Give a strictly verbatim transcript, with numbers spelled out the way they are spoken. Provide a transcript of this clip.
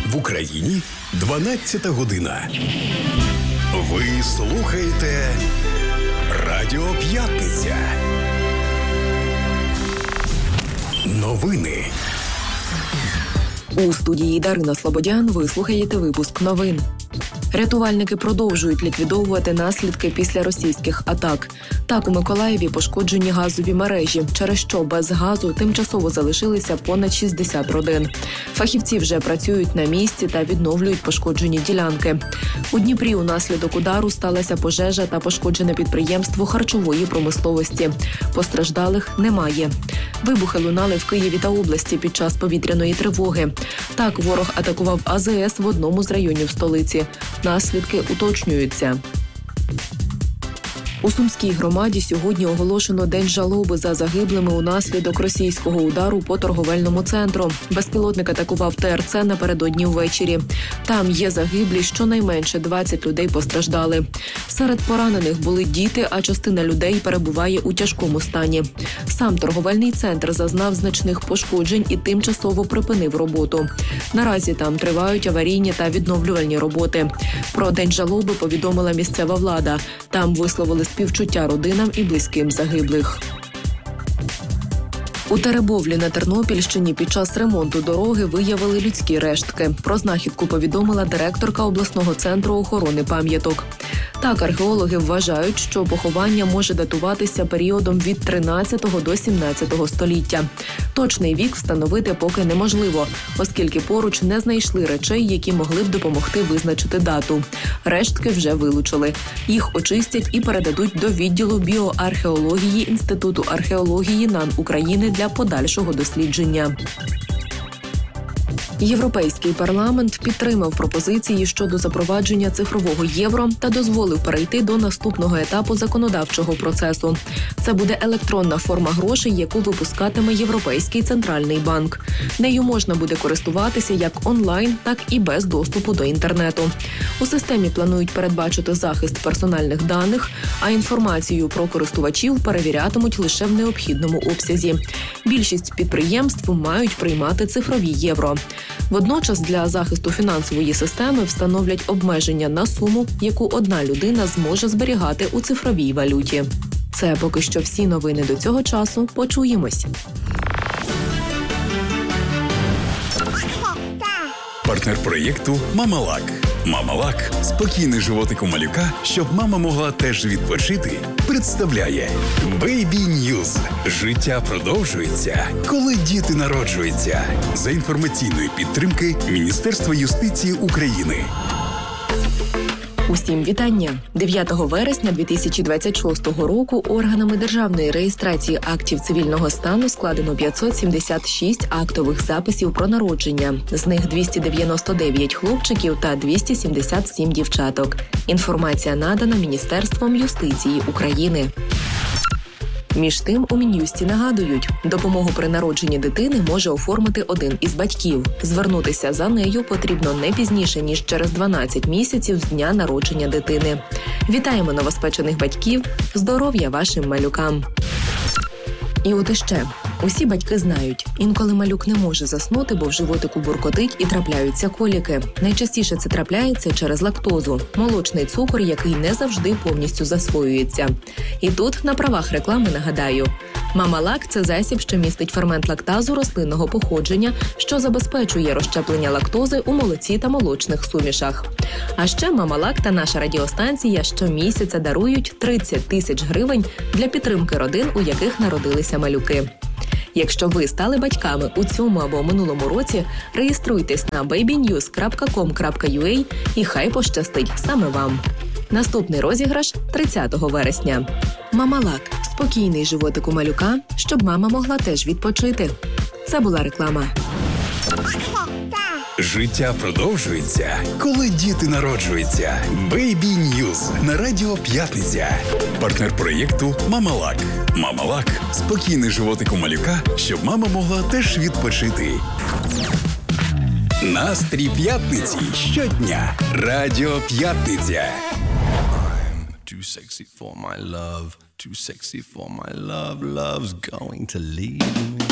В Україні дванадцята година. Ви слухаєте Радіо П'ятниця. Новини. У студії Дарина Слободян ви слухаєте випуск новин. Рятувальники продовжують ліквідовувати наслідки після російських атак. Так, у Миколаєві пошкоджені газові мережі, через що без газу тимчасово залишилися понад шістдесят родин. Фахівці вже працюють на місці та відновлюють пошкоджені ділянки. У Дніпрі унаслідок удару сталася пожежа та пошкоджене підприємство харчової промисловості. Постраждалих немає. Вибухи лунали в Києві та області під час повітряної тривоги. Так, ворог атакував А Зе Ес в одному з районів столиці. Наслідки уточнюються. У Сумській громаді сьогодні оголошено День жалоби за загиблими унаслідок російського удару по торговельному центру. Безпілотник атакував Те Ер Це напередодні ввечері. Там є загиблі, щонайменше двадцять людей постраждали. Серед поранених були діти, а частина людей перебуває у тяжкому стані. Сам торговельний центр зазнав значних пошкоджень і тимчасово припинив роботу. Наразі там тривають аварійні та відновлювальні роботи. Про День жалоби повідомила місцева влада. Там висловили співчуття родинам і близьким загиблих. У Теребовлі на Тернопільщині під час ремонту дороги виявили людські рештки. Про знахідку повідомила директорка обласного центру охорони пам'яток. Так, археологи вважають, що поховання може датуватися періодом від тринадцятого до сімнадцятого століття. Точний вік встановити поки неможливо, оскільки поруч не знайшли речей, які могли б допомогти визначити дату. Рештки вже вилучили. Їх очистять і передадуть до відділу біоархеології Інституту археології НАН України для подальшого дослідження. Європейський парламент підтримав пропозиції щодо запровадження цифрового євро та дозволив перейти до наступного етапу законодавчого процесу. Це буде електронна форма грошей, яку випускатиме Європейський центральний банк. Нею можна буде користуватися як онлайн, так і без доступу до інтернету. У системі планують передбачити захист персональних даних, а інформацію про користувачів перевірятимуть лише в необхідному обсязі. Більшість підприємств мають приймати цифрові євро. Водночас для захисту фінансової системи встановлять обмеження на суму, яку одна людина зможе зберігати у цифровій валюті. Це поки що всі новини до цього часу. Почуємось. Партнер проєкту «Мамалак». «Мамалак» – спокійний животик у малюка, щоб мама могла теж відпочити, представляє Baby News. Життя продовжується, коли діти народжуються. За інформаційної підтримки Міністерства юстиції України. Усім вітання! дев'ятого вересня дві тисячі двадцять шостого року органами державної реєстрації актів цивільного стану складено п'ятсот сімдесят шість актових записів про народження. З них двісті дев'яносто дев'ять хлопчиків та двісті сімдесят сім дівчаток. Інформація надана Міністерством юстиції України. Між тим, у Мін'юсті нагадують, допомогу при народженні дитини може оформити один із батьків. Звернутися за нею потрібно не пізніше, ніж через дванадцять місяців з дня народження дитини. Вітаємо новоспечених батьків! Здоров'я вашим малюкам! І от іще. Усі батьки знають, інколи малюк не може заснути, бо в животику буркотить і трапляються коліки. Найчастіше це трапляється через лактозу – молочний цукор, який не завжди повністю засвоюється. І тут на правах реклами нагадаю. Мамалак – це засіб, що містить фермент лактазу рослинного походження, що забезпечує розщеплення лактози у молоці та молочних сумішах. А ще Мамалак та наша радіостанція щомісяця дарують тридцять тисяч гривень для підтримки родин, у яких народилися малюки. Якщо ви стали батьками у цьому або минулому році, реєструйтесь на бейбі ньюз крапка ком крапка ю а і хай пощастить саме вам. Наступний розіграш тридцятого вересня. Мамалак – спокійний животик у малюка, щоб мама могла теж відпочити. Це була реклама. Життя продовжується, коли діти народжуються. Baby News на Радіо П'ятниця. Партнер проєкту «Мамалак». «Мамалак» – спокійний животик у малюка, щоб мама могла теж відпочити. Настрій п'ятниці щодня. Радіо П'ятниця. I'm too sexy for my love, too sexy for my love, love's going to leave me.